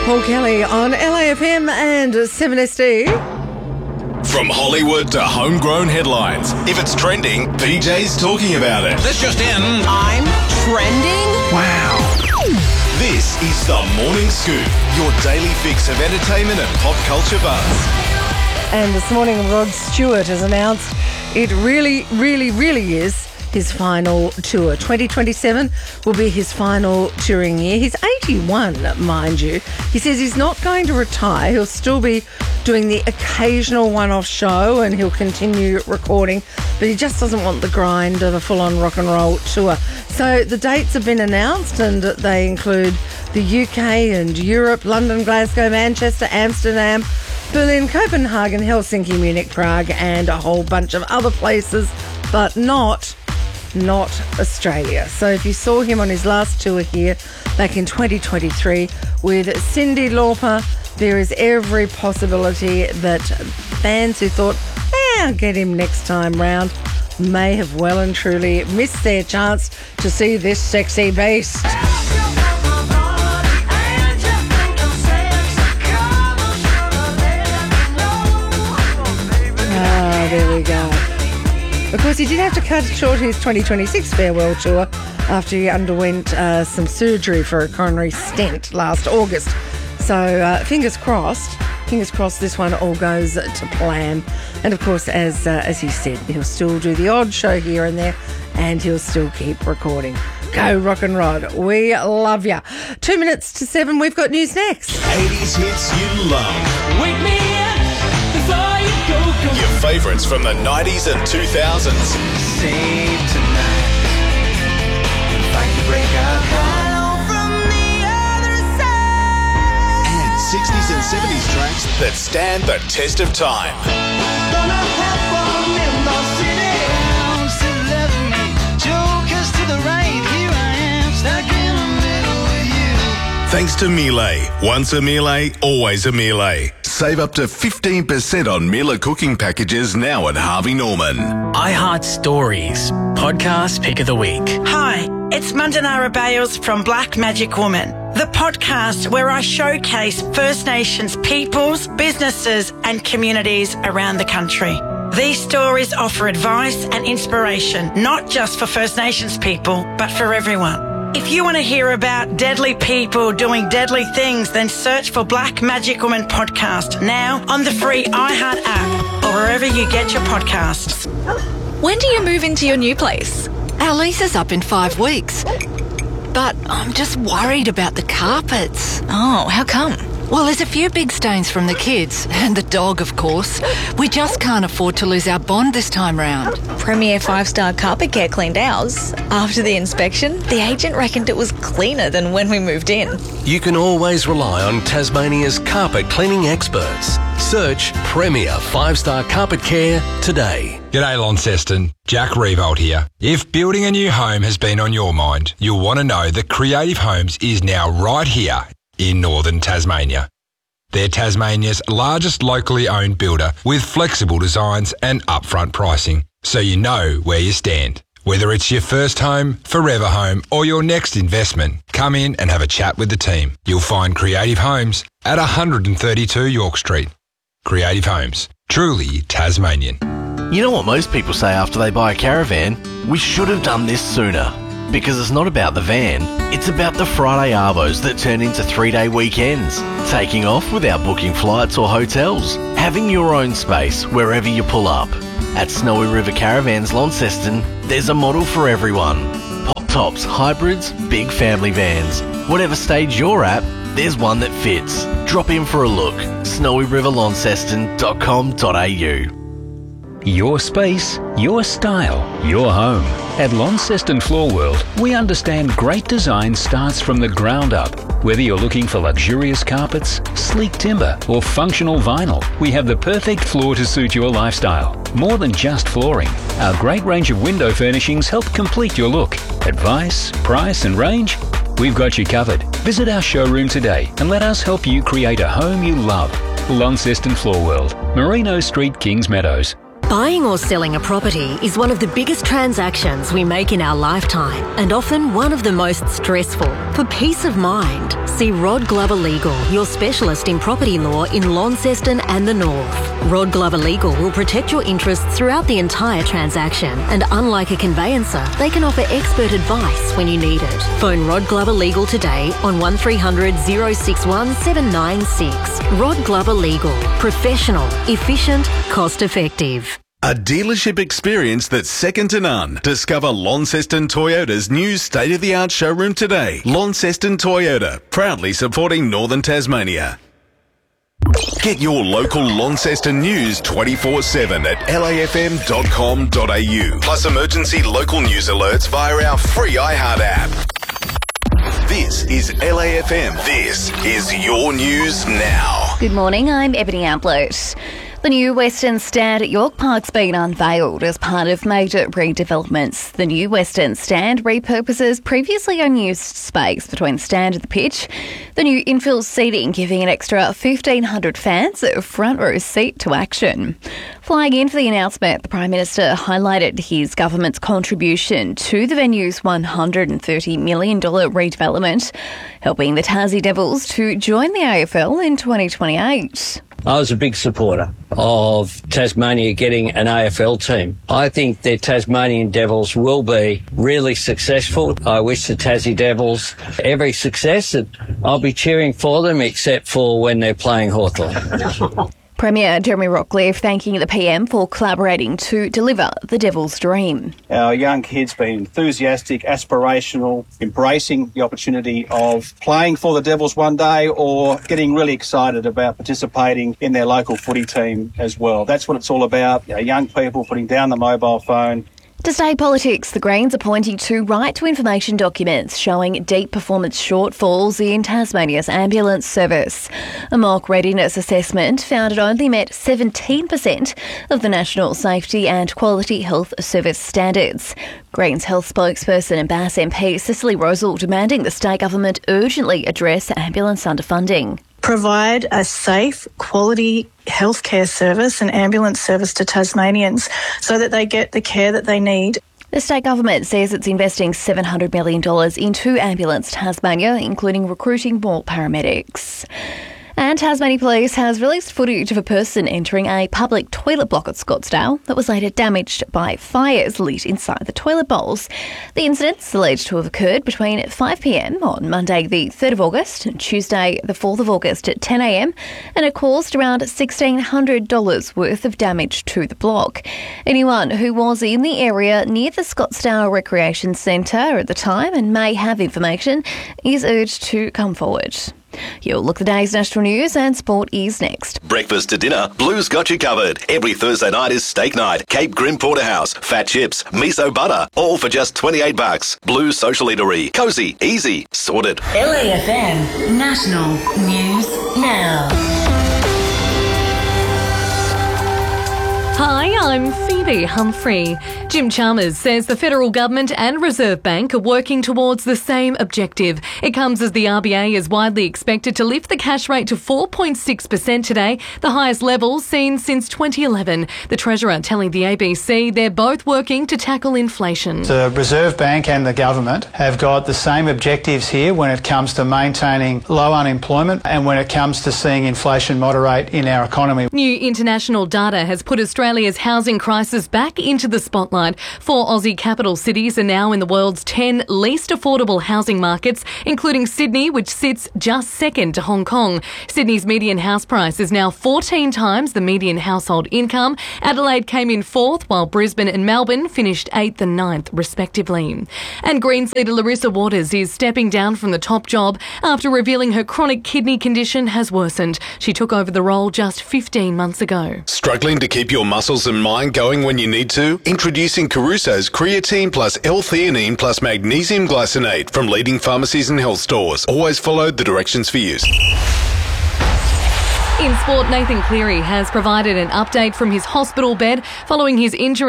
Paul Kelly on LAFM and 7SD. From Hollywood to homegrown headlines. If it's trending, PJ's talking about it. This just in. I'm trending? Wow. This is the Morning Scoop, your daily fix of entertainment and pop culture buzz. And this morning, Rod Stewart has announced it really is his final tour. 2027 will be his final touring year. He's 81, mind you. He says he's not going to retire. He'll still be doing the occasional one-off show and he'll continue recording, but he just doesn't want the grind of a full-on rock and roll tour. So the dates have been announced and they include the UK and Europe, London, Glasgow, Manchester, Amsterdam, Berlin, Copenhagen, Helsinki, Munich, Prague, and a whole bunch of other places, but not Australia. So if you saw him on his last tour here back in 2023 with Cyndi Lauper, there is every possibility that fans who thought, I'll get him next time round, may have well and truly missed their chance to see this sexy beast. There we go. Of course, he did have to cut short his 2026 farewell tour after he underwent some surgery for a coronary stent last August. So fingers crossed this one all goes to plan. And of course, as he said, he'll still do the odd show here and there and he'll still keep recording. Go Rock and Rod. We love ya. 2 minutes to 7. We've got news next. 80s hits you love. Wake me up before you go. Your favourites from the 90s and 2000s. Save tonight. Fight to break up. Hello from the other side. And 60s and 70s tracks that stand the test of time. Gonna have fun in the city. Still loving me. Jokers to the right. Here I am, stuck in the middle with you. Thanks to Miele. Once a Miele, always a Miele. Save up to 15% on Miele cooking packages now at Harvey Norman. iHeart Stories, podcast pick of the week. Hi, it's Mandanara Bales from Black Magic Woman, the podcast where I showcase First Nations peoples, businesses and communities around the country. These stories offer advice and inspiration, not just for First Nations people, but for everyone. If you want to hear about deadly people doing deadly things, then search for Black Magic Woman Podcast now on the free iHeart app or wherever you get your podcasts. When do you move into your new place? Our lease is up in 5 weeks. But I'm just worried about the carpets. Oh, how come? Well, there's a few big stains from the kids, and the dog, of course. We just can't afford to lose our bond this time round. Premier 5-star Carpet Care cleaned ours. After the inspection, the agent reckoned it was cleaner than when we moved in. You can always rely on Tasmania's carpet cleaning experts. Search Premier 5-star Carpet Care today. G'day Launceston, Jack Revolt here. If building a new home has been on your mind, you'll want to know that Creative Homes is now right here in northern Tasmania. They're Tasmania's largest locally owned builder with flexible designs and upfront pricing, so you know where you stand. Whether it's your first home, forever home or your next investment, come in and have a chat with the team. You'll find Creative Homes at 132 York Street. Creative Homes, truly Tasmanian. You know what most people say after they buy a caravan? We should have done this sooner. Because it's not about the van, it's about the Friday arvos that turn into 3-day weekends. Taking off without booking flights or hotels. Having your own space wherever you pull up. At Snowy River Caravans Launceston, there's a model for everyone. Pop tops, hybrids, big family vans. Whatever stage you're at, there's one that fits. Drop in for a look. snowyriverlaunceston.com.au. Your space, your style, your home. At Launceston Floor World, we understand great design starts from the ground up. Whether you're looking for luxurious carpets, sleek timber, or functional vinyl, we have the perfect floor to suit your lifestyle. More than just flooring, our great range of window furnishings help complete your look. Advice, price, and range? We've got you covered. Visit our showroom today and let us help you create a home you love. Launceston Floor World, Merino Street, Kings Meadows. Buying or selling a property is one of the biggest transactions we make in our lifetime and often one of the most stressful. For peace of mind, see Rod Glover Legal, your specialist in property law in Launceston and the North. Rod Glover Legal will protect your interests throughout the entire transaction, and unlike a conveyancer, they can offer expert advice when you need it. Phone Rod Glover Legal today on 1300 061 796. Rod Glover Legal. Professional, efficient, cost effective. A dealership experience that's second to none. Discover Launceston Toyota's new state-of-the-art showroom today. Launceston Toyota, proudly supporting Northern Tasmania. Get your local Launceston news 24/7 at lafm.com.au. Plus emergency local news alerts via our free iHeart app. This is LAFM. This is your news now. Good morning, I'm Ebony Ablett. The new Western Stand at York Park's been unveiled as part of major redevelopments. The new Western Stand repurposes previously unused space between the stand and the pitch. The new infill seating giving an extra 1,500 fans a front row seat to action. Flying in for the announcement, the Prime Minister highlighted his government's contribution to the venue's $130 million redevelopment, helping the Tassie Devils to join the AFL in 2028. I was a big supporter of Tasmania getting an AFL team. I think the Tasmanian Devils will be really successful. I wish the Tassie Devils every success, and I'll be cheering for them except for when they're playing Hawthorn. Premier Jeremy Rockcliffe thanking the PM for collaborating to deliver the Devil's dream. Our young kids being enthusiastic, aspirational, embracing the opportunity of playing for the Devils one day or getting really excited about participating in their local footy team as well. That's what it's all about, young people putting down the mobile phone. To stay politics, the Greens are pointing to right-to-information documents showing deep performance shortfalls in Tasmania's ambulance service. A mock readiness assessment found it only met 17% of the National Safety and Quality Health Service standards. Greens health spokesperson and Bass MP Cicely Rosal demanding the state government urgently address ambulance underfunding. Provide a safe, quality healthcare service and ambulance service to Tasmanians so that they get the care that they need. The state government says it's investing $700 million into Ambulance Tasmania, including recruiting more paramedics. And Tasmania Police has released footage of a person entering a public toilet block at Scottsdale that was later damaged by fires lit inside the toilet bowls. The incident's alleged to have occurred between 5 p.m. on Monday the 3rd of August and Tuesday the 4th of August at 10 a.m, and it caused around $1,600 worth of damage to the block. Anyone who was in the area near the Scottsdale Recreation Centre at the time and may have information is urged to come forward. You'll look at the day's national news and sport is next. Breakfast to dinner, Blue's got you covered. Every Thursday night is steak night. Cape Grim Porterhouse, fat chips, miso butter, all for just $28. Blue Social Eatery. Cozy, easy, sorted. LAFM National News Now. Hi, I'm Phoebe Humphrey. Jim Chalmers says the federal government and Reserve Bank are working towards the same objective. It comes as the RBA is widely expected to lift the cash rate to 4.6% today, the highest level seen since 2011. The Treasurer telling the ABC they're both working to tackle inflation. The Reserve Bank and the government have got the same objectives here when it comes to maintaining low unemployment and when it comes to seeing inflation moderate in our economy. New international data has put Australia's housing crisis back into the spotlight. 4 Aussie capital cities are now in the world's 10 least affordable housing markets, including Sydney, which sits just second to Hong Kong. Sydney's median house price is now 14 times the median household income. Adelaide came in 4th, while Brisbane and Melbourne finished 8th and 9th, respectively. And Greens leader Larissa Waters is stepping down from the top job after revealing her chronic kidney condition has worsened. She took over the role just 15 months ago. Struggling to keep your muscles and mind going when you need to? Introducing Caruso's Creatine Plus L-theanine Plus Magnesium Glycinate from leading pharmacies and health stores. Always follow the directions for use. In sport, Nathan Cleary has provided an update from his hospital bed following his injury.